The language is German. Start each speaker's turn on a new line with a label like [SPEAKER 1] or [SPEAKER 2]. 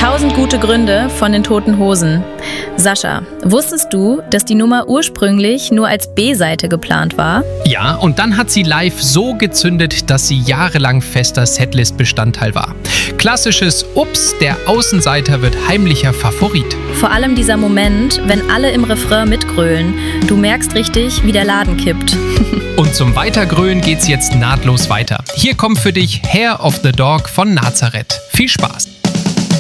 [SPEAKER 1] 1000 gute Gründe von den Toten Hosen. Sascha, wusstest du, dass die Nummer ursprünglich nur als B-Seite geplant war?
[SPEAKER 2] Ja, und dann hat sie live so gezündet, dass sie jahrelang fester Setlist-Bestandteil war. Klassisches Ups, der Außenseiter wird heimlicher Favorit.
[SPEAKER 1] Vor allem dieser Moment, wenn alle im Refrain mitgrölen. Du merkst richtig, wie der Laden kippt.
[SPEAKER 2] Und zum Weitergrölen geht's jetzt nahtlos weiter. Hier kommt für dich Hair of the Dog von Nazareth. Viel Spaß!